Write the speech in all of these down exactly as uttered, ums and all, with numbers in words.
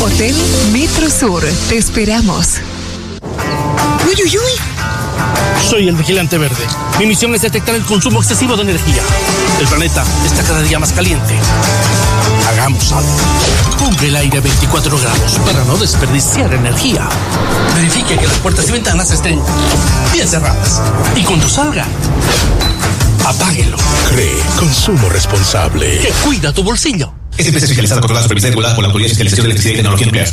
Hotel Metro Sur. Te esperamos. Uy, uy, uy. Soy el Vigilante Verde. Mi misión es detectar el consumo excesivo de energía. El planeta está cada día más caliente. Hagamos algo. Ponga el aire a veinticuatro grados para no desperdiciar energía. Verifique que las puertas y ventanas estén bien cerradas. Y cuando salga, apáguelo. Cree, consumo responsable. Que cuida tu bolsillo. Es empresa especializada, controlada, supervisada y regulada por la Autoridad de Fiscalización de Electricidad y Tecnología Nuclear.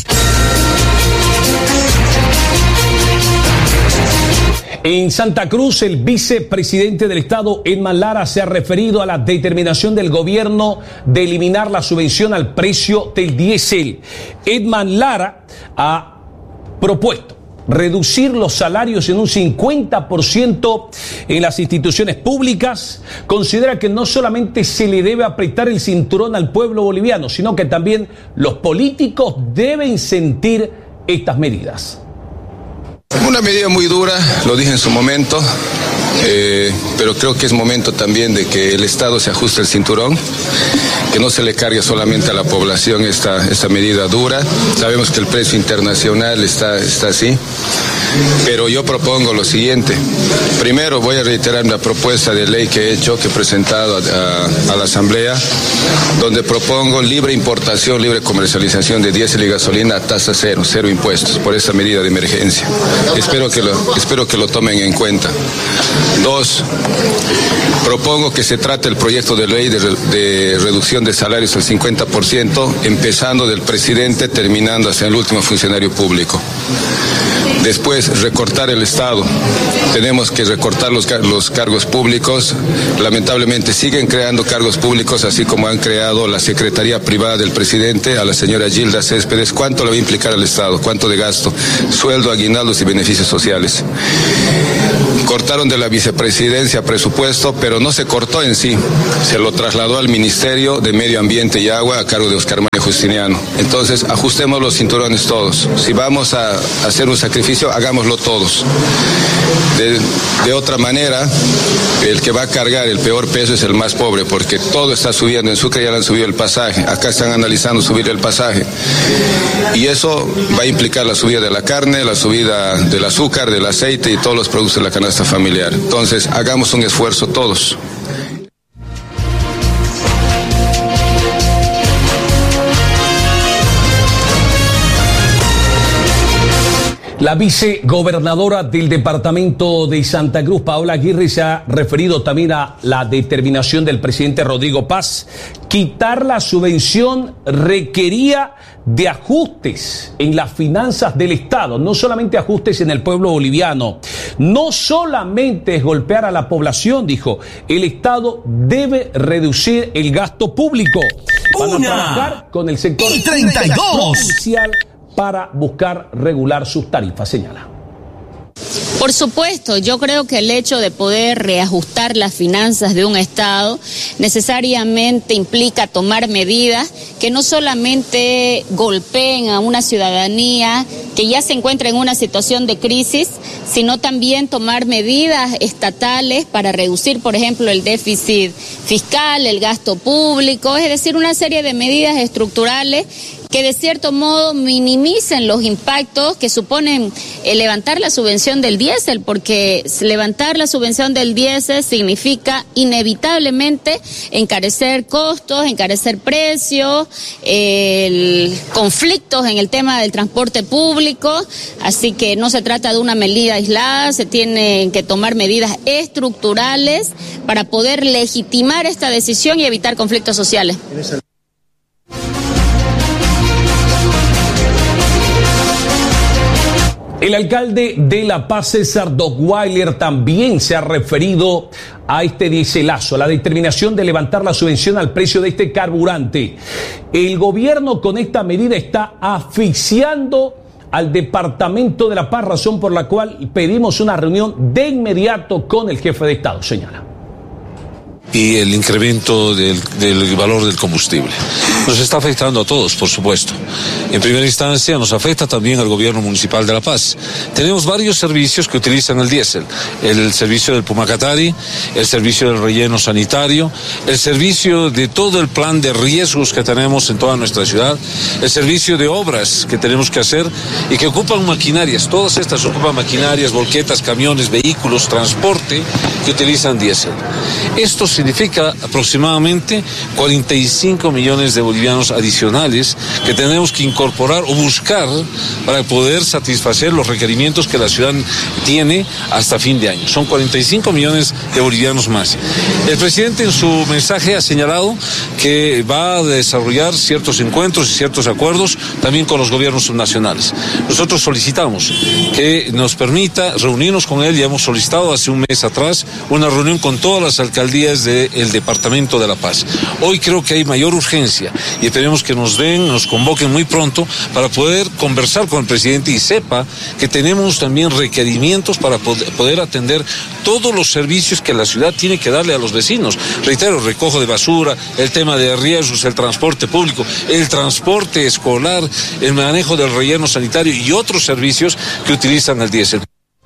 En Santa Cruz, el vicepresidente del Estado, Edman Lara, se ha referido a la determinación del gobierno de eliminar la subvención al precio del diésel. Edman Lara ha propuesto reducir los salarios en un cincuenta por ciento en las instituciones públicas. Considera que no solamente se le debe apretar el cinturón al pueblo boliviano, sino que también los políticos deben sentir estas medidas. Una medida muy dura, lo dije en su momento, eh, pero creo que es momento también de que el Estado se ajuste el cinturón, que no se le cargue solamente a la población esta, esta medida dura. Sabemos que el precio internacional está, está así, pero yo propongo lo siguiente. Primero voy a reiterar una propuesta de ley que he hecho, que he presentado a, a, a la Asamblea, donde propongo libre importación, libre comercialización de diésel y gasolina a tasa cero, cero impuestos, por esta medida de emergencia. Espero que lo, espero que lo tomen en cuenta. Dos, propongo que se trate el proyecto de ley de, de reducción de salarios al cincuenta por ciento, empezando del presidente, terminando hasta el último funcionario público. Después, recortar el Estado. Tenemos que recortar los, los cargos públicos. Lamentablemente siguen creando cargos públicos, así como han creado la Secretaría Privada del Presidente, a la señora Gilda Céspedes. ¿Cuánto le va a implicar al Estado? ¿Cuánto de gasto? Sueldo, aguinaldos y beneficios sociales. Cortaron de la vicepresidencia presupuesto, pero no se cortó en sí. Se lo trasladó al Ministerio de Medio Ambiente y Agua a cargo de Oscar Mario Justiniano. Entonces, ajustemos los cinturones todos. Si vamos a hacer un sacrificio, hagámoslo todos. De, de otra manera, el que va a cargar el peor peso es el más pobre, porque todo está subiendo. En Sucre ya le han subido el pasaje, acá están analizando subir el pasaje. Y eso va a implicar la subida de la carne, la subida del azúcar, del aceite y todos los productos de la canasta familiar. Entonces, hagamos un esfuerzo todos. La vicegobernadora del departamento de Santa Cruz, Paola Aguirre, se ha referido también a la determinación del presidente Rodrigo Paz. Quitar la subvención requería de ajustes en las finanzas del Estado, no solamente ajustes en el pueblo boliviano. No solamente es golpear a la población, dijo, el Estado debe reducir el gasto público. Van a trabajar con el sector provincial para buscar regular sus tarifas, señala. Por supuesto, yo creo que el hecho de poder reajustar las finanzas de un Estado necesariamente implica tomar medidas que no solamente golpeen a una ciudadanía que ya se encuentra en una situación de crisis, sino también tomar medidas estatales para reducir, por ejemplo, el déficit fiscal, el gasto público, es decir, una serie de medidas estructurales que de cierto modo minimicen los impactos que suponen eh, levantar la subvención del diésel, porque levantar la subvención del diésel significa inevitablemente encarecer costos, encarecer precios, eh, conflictos en el tema del transporte público, así que no se trata de una medida aislada, se tienen que tomar medidas estructurales para poder legitimar esta decisión y evitar conflictos sociales. El alcalde de La Paz, César Dockweiler, también se ha referido a este diéselazo, a la determinación de levantar la subvención al precio de este carburante. El gobierno con esta medida está asfixiando al departamento de La Paz, razón por la cual pedimos una reunión de inmediato con el jefe de Estado, señala. y el incremento del, del valor del combustible. Nos está afectando a todos, por supuesto. En primera instancia nos afecta también al gobierno municipal de La Paz. Tenemos varios servicios que utilizan el diésel. El servicio del Pumacatari, el servicio del relleno sanitario, el servicio de todo el plan de riesgos que tenemos en toda nuestra ciudad, el servicio de obras que tenemos que hacer y que ocupan maquinarias. Todas estas ocupan maquinarias, volquetas, camiones, vehículos, transporte que utilizan diésel. Esto significa aproximadamente cuarenta y cinco millones de bolivianos adicionales que tenemos que incorporar o buscar para poder satisfacer los requerimientos que la ciudad tiene hasta fin de año. Son cuarenta y cinco millones de bolivianos más. El presidente en su mensaje ha señalado que va a desarrollar ciertos encuentros y ciertos acuerdos también con los gobiernos subnacionales. Nosotros solicitamos que nos permita reunirnos con él. Ya hemos solicitado hace un mes atrás una reunión con todas las alcaldías del departamento de La Paz. Hoy creo que hay mayor urgencia y esperemos que nos den, nos convoquen muy pronto para poder conversar con el presidente y sepa que tenemos también requerimientos para poder atender todos los servicios que la ciudad tiene que darle a los vecinos. Reitero, recojo de basura, el tema de riesgos, el transporte público, el transporte escolar, el manejo del relleno sanitario y otros servicios que utilizan el diésel.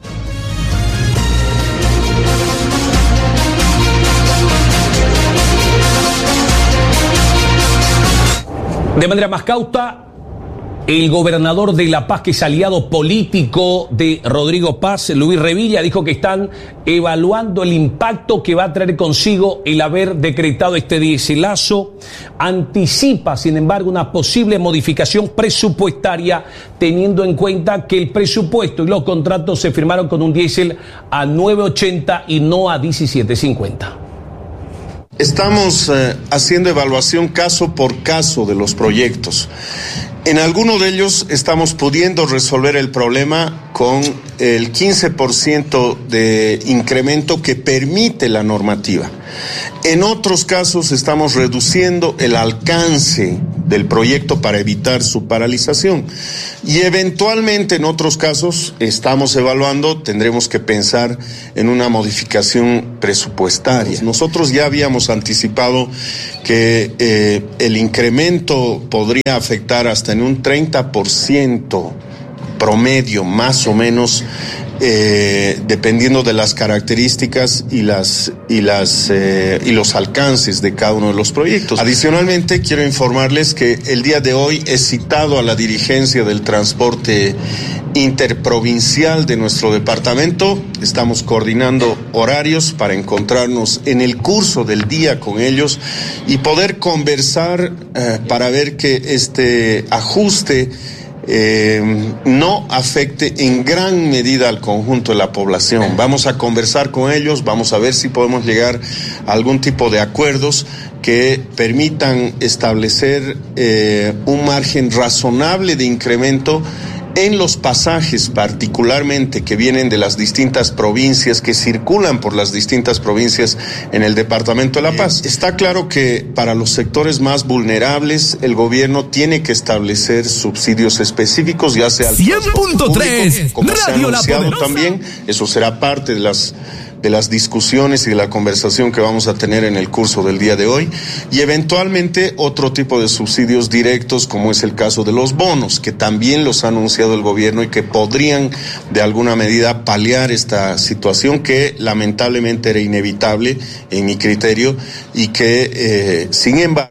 De manera más cauta, el gobernador de La Paz, que es aliado político de Rodrigo Paz, Luis Revilla, dijo que están evaluando el impacto que va a traer consigo el haber decretado este diéselazo. Anticipa, sin embargo, una posible modificación presupuestaria, teniendo en cuenta que el presupuesto y los contratos se firmaron con un diésel a nueve ochenta y no a diecisiete cincuenta. Estamos eh, haciendo evaluación caso por caso de los proyectos. En alguno de ellos estamos pudiendo resolver el problema con el quince por ciento de incremento que permite la normativa. En otros casos estamos reduciendo el alcance del proyecto para evitar su paralización. Y eventualmente en otros casos estamos evaluando, tendremos que pensar en una modificación presupuestaria. Nosotros ya habíamos anticipado que eh, el incremento podría afectar hasta en un treinta por ciento promedio, más o menos, eh, dependiendo de las características y las y las eh, y los alcances de cada uno de los proyectos. Adicionalmente, quiero informarles que el día de hoy he citado a la dirigencia del transporte interprovincial de nuestro departamento. Estamos coordinando horarios para encontrarnos en el curso del día con ellos y poder conversar eh, para ver que este ajuste Eh, no afecte en gran medida al conjunto de la población. Vamos a conversar con ellos, vamos a ver si podemos llegar a algún tipo de acuerdos que permitan establecer eh, un margen razonable de incremento en los pasajes, particularmente que vienen de las distintas provincias, que circulan por las distintas provincias en el departamento de La Paz. Está claro que para los sectores más vulnerables el gobierno tiene que establecer subsidios específicos, ya sea al cien punto tres, como se ha Radio La anunciado Poderosa. también. Eso será parte de las de las discusiones y de la conversación que vamos a tener en el curso del día de hoy, y eventualmente otro tipo de subsidios directos, como es el caso de los bonos, que también los ha anunciado el gobierno y que podrían de alguna medida paliar esta situación que lamentablemente era inevitable en mi criterio y que eh, sin embargo.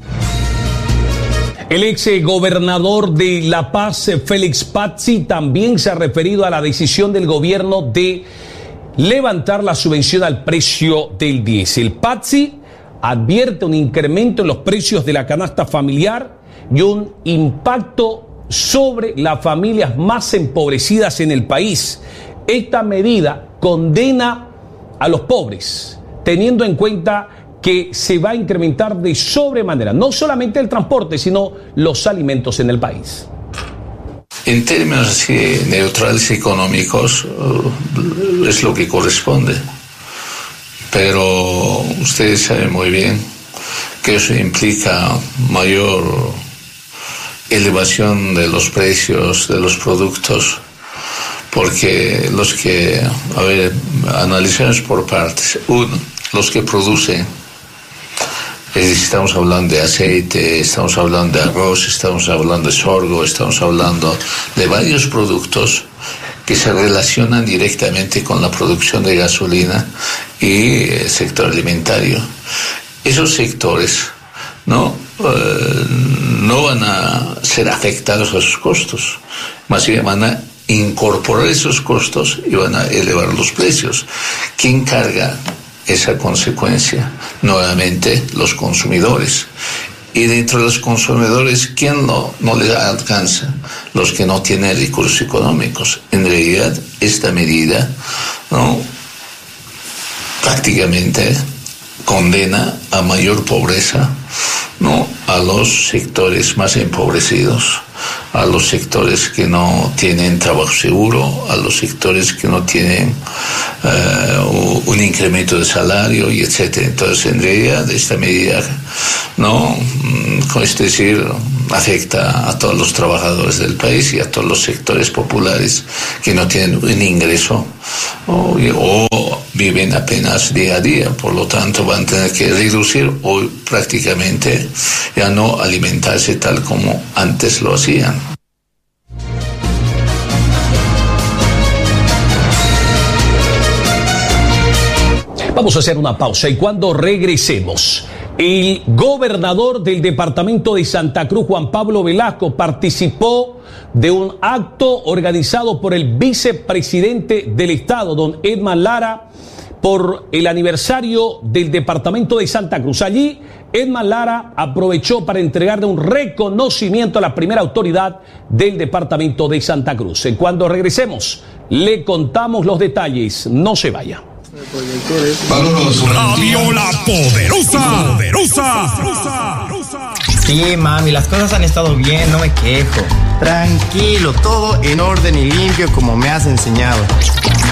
El ex gobernador de La Paz, Félix Pazzi, también se ha referido a la decisión del gobierno de levantar la subvención al precio del diésel. Pazzi advierte un incremento en los precios de la canasta familiar y un impacto sobre las familias más empobrecidas en el país. Esta medida condena a los pobres, teniendo en cuenta que se va a incrementar de sobremanera no solamente el transporte, sino los alimentos en el país. En términos así neutrales económicos uh, es lo que corresponde, pero ustedes saben muy bien que eso implica mayor elevación de los precios de los productos, porque los que, a ver, analizamos por partes. Uno, los que producen Es decir, estamos hablando de aceite, estamos hablando de arroz, estamos hablando de sorgo, estamos hablando de varios productos que se relacionan directamente con la producción de gasolina y el sector alimentario. Esos sectores no, eh, no van a ser afectados a sus costos, más bien van a incorporar esos costos y van a elevar los precios. ¿Quién carga esa consecuencia? Nuevamente los consumidores. Y dentro de los consumidores, ¿quién no, no les alcanza? Los que no tienen recursos económicos. En realidad, esta medida, ¿no?, prácticamente condena a mayor pobreza, ¿no?, a los sectores más empobrecidos, a los sectores que no tienen trabajo seguro, a los sectores que no tienen uh, un incremento de salario, y etcétera. Entonces, en realidad, esta medida, no, es decir, afecta a todos los trabajadores del país y a todos los sectores populares que no tienen un ingreso o, o viven apenas día a día. Por lo tanto, van a tener que reducir o prácticamente ya no alimentarse tal como antes lo hacían. Vamos a hacer una pausa y cuando regresemos, el gobernador del departamento de Santa Cruz, Juan Pablo Velasco, participó de un acto organizado por el vicepresidente del Estado, don Edman Lara, por el aniversario del departamento de Santa Cruz. Allí, Edman Lara aprovechó para entregarle un reconocimiento a la primera autoridad del departamento de Santa Cruz. Cuando regresemos, le contamos los detalles. No se vaya. Radio La Poderosa. Poderosa. Sí, mami, las cosas han estado bien, no me quejo. Tranquilo, todo en orden y limpio como me has enseñado.